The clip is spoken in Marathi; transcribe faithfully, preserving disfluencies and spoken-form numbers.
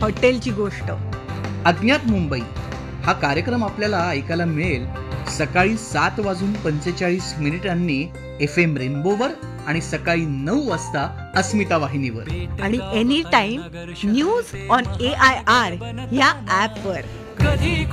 हॉटेलची गोष्ट. अज्ञात मुंबई हा कार्यक्रम आपल्याला ऐकायला मिळेल सकाळी सात वाजून पंचेचाळीस मिनिटांनी एफ एम रेनबोवर आणि सकाळी नऊ वाजता अस्मिता वाहिनीवर आणि any time news on A I R ह्या ऍपवर.